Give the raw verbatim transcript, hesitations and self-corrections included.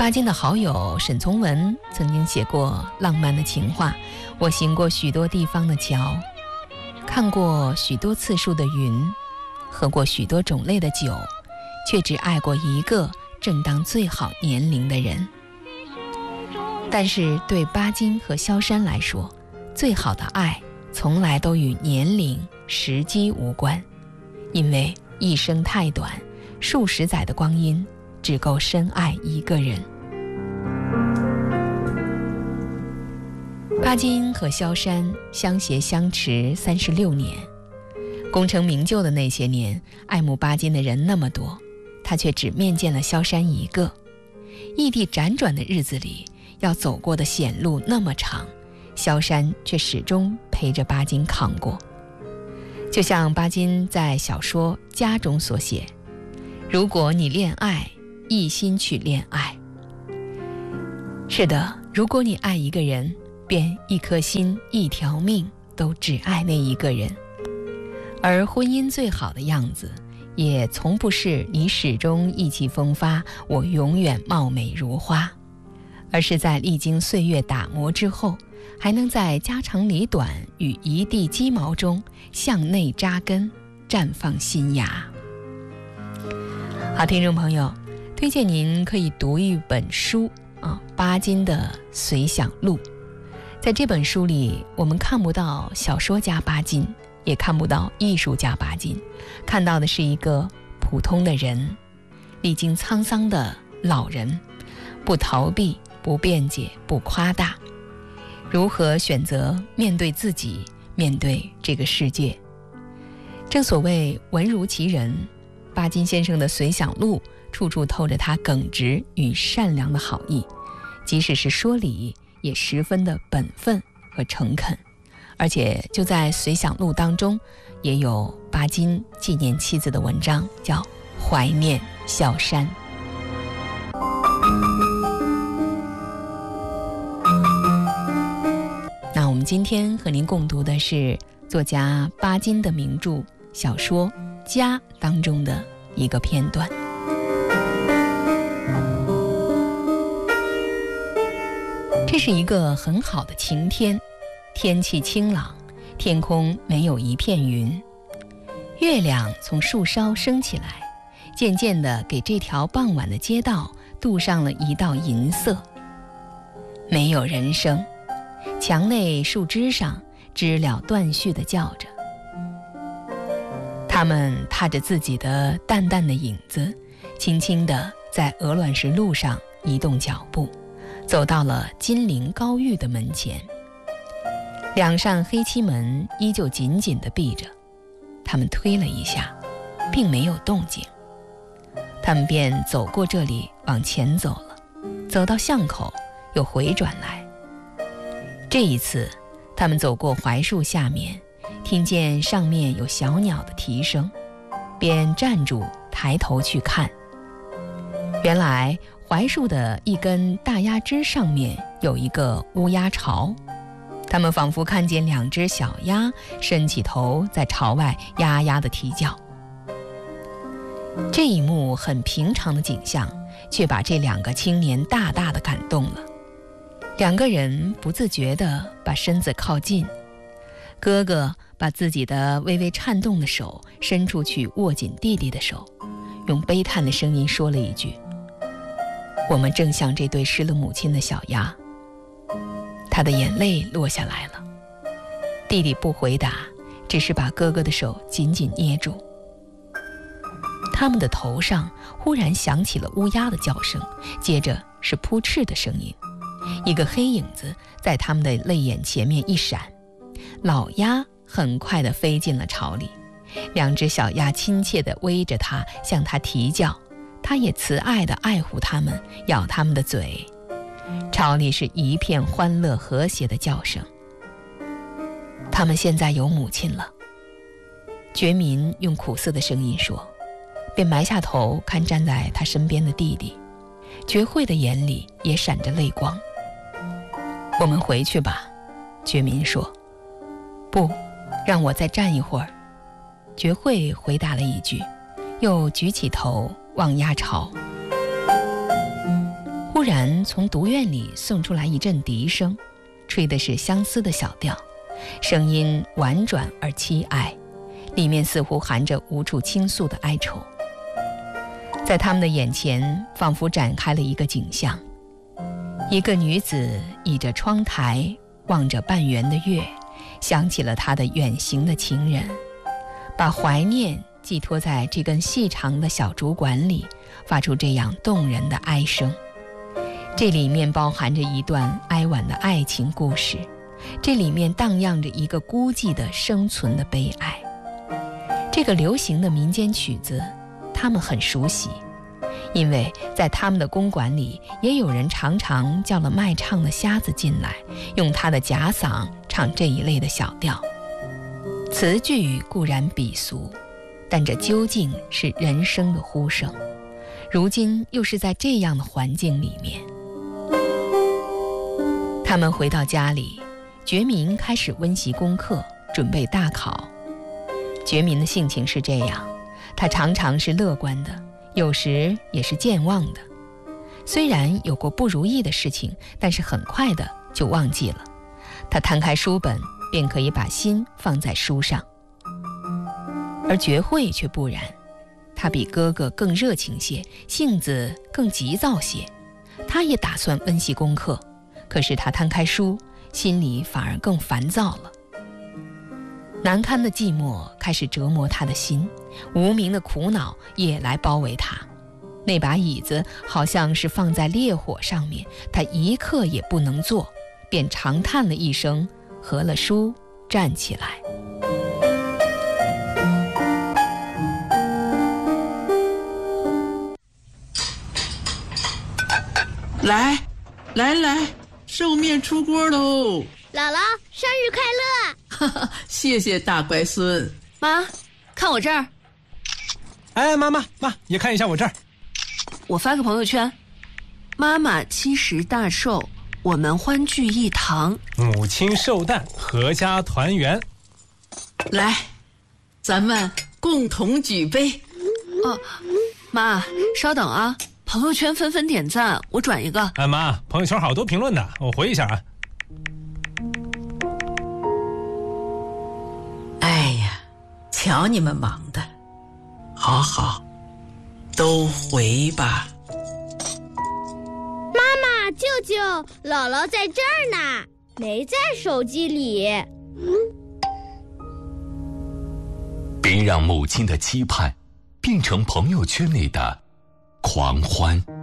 巴金的好友沈从文曾经写过浪漫的情话：我行过许多地方的桥，看过许多次数的云，喝过许多种类的酒，却只爱过一个正当最好年龄的人。但是对巴金和萧山来说，最好的爱从来都与年龄、时机无关，因为一生太短，数十载的光阴只够深爱一个人。巴金和萧山相携相持三十六年，功成名就的那些年，爱慕巴金的人那么多，他却只面见了萧山一个。异地辗转的日子里，要走过的险路那么长，萧山却始终陪着巴金扛过。就像巴金在小说《家》中所写：如果你恋爱，一心去恋爱。是的，如果你爱一个人，便一颗心一条命都只爱那一个人。而婚姻最好的样子，也从不是你始终意气风发，我永远貌美如花，而是在历经岁月打磨之后，还能在家长里短与一地鸡毛中向内扎根，绽放新芽。好，听众朋友，推荐您可以读一本书啊，巴金的《随想录》。在这本书里，我们看不到小说家巴金，也看不到艺术家巴金，看到的是一个普通的人，历经沧桑的老人，不逃避，不辩解，不夸大，如何选择面对自己，面对这个世界。正所谓文如其人，巴金先生的《随想录》处处透着他耿直与善良的好意，即使是说理，也十分的本分和诚恳。而且就在《随想录》当中，也有巴金纪念妻子的文章，叫《怀念萧山》。那我们今天和您共读的是作家巴金的名著小说《家》当中的一个片段。这是一个很好的晴天，天气清朗，天空没有一片云，月亮从树梢升起来，渐渐地给这条傍晚的街道镀上了一道银色。没有人声，墙内树枝上知了断续地叫着，它们踏着自己的淡淡的影子，轻轻地在鹅卵石路上移动脚步，走到了金陵高玉的门前。两扇黑漆门依旧紧紧地闭着，他们推了一下，并没有动静。他们便走过这里，往前走了，走到巷口，又回转来。这一次，他们走过槐树下面，听见上面有小鸟的啼声，便站住，抬头去看。原来槐树的一根大鸭枝上面有一个乌鸦巢，他们仿佛看见两只小鸭伸起头在巢外呀呀地啼叫。这一幕很平常的景象，却把这两个青年大大的感动了。两个人不自觉地把身子靠近，哥哥把自己的微微颤动的手伸出去握紧弟弟的手，用悲叹的声音说了一句：我们正像这对失了母亲的小鸭。他的眼泪落下来了，弟弟不回答，只是把哥哥的手紧紧捏住。他们的头上忽然响起了乌鸦的叫声，接着是扑翅的声音，一个黑影子在他们的泪眼前面一闪，老鸭很快地飞进了巢里，两只小鸭亲切地偎着它，向它啼叫，它也慈爱地爱护它们，咬它们的嘴。巢里是一片欢乐和谐的叫声。他们现在有母亲了，觉民用苦涩的声音说，便埋下头看站在他身边的弟弟。觉慧的眼里也闪着泪光。我们回去吧，觉民说。不，让我再站一会儿。觉慧回答了一句，又举起头望鸭巢。 忽然从独院里送出来一阵笛声，吹的是相思的小调，声音婉转而凄哀，里面似乎含着无处倾诉的哀愁。在他们的眼前仿佛展开了一个景象，一个女子倚着窗台望着半圆的月，想起了她的远行的情人，把怀念寄托在这根细长的小竹管里，发出这样动人的哀声。这里面包含着一段哀婉的爱情故事，这里面荡漾着一个孤寂的生存的悲哀。这个流行的民间曲子他们很熟悉，因为在他们的公馆里也有人常常叫了卖唱的瞎子进来，用他的假嗓唱这一类的小调。词句固然鄙俗，但这究竟是人生的呼声，如今又是在这样的环境里面。他们回到家里，觉民开始温习功课，准备大考。觉民的性情是这样，他常常是乐观的，有时也是健忘的。虽然有过不如意的事情，但是很快的就忘记了。他摊开书本，便可以把心放在书上。而觉慧却不然，他比哥哥更热情些，性子更急躁些。他也打算温习功课，可是他摊开书，心里反而更烦躁了。难堪的寂寞开始折磨他的心，无名的苦恼也来包围他。那把椅子好像是放在烈火上面，他一刻也不能坐，便长叹了一声，合了书站起来。 来来来，寿面出锅喽！ 姥姥生日快乐！ 哈哈，谢谢大乖孙。 妈，看我这儿。 哎，妈妈妈也看一下我这儿。 我发个朋友圈，妈妈七十大寿，我们欢聚一堂， 母亲寿诞，阖家团圆。 来，咱们共同举杯。 哦，妈，稍等啊，朋友圈纷纷点赞，我转一个。 哎妈，朋友圈好多评论呢，我回一下啊。 哎呀，瞧你们忙的，好好，都回吧。 妈妈、舅舅，姥姥在这儿呢，没在手机里。 别让母亲的期盼变成朋友圈里的狂欢。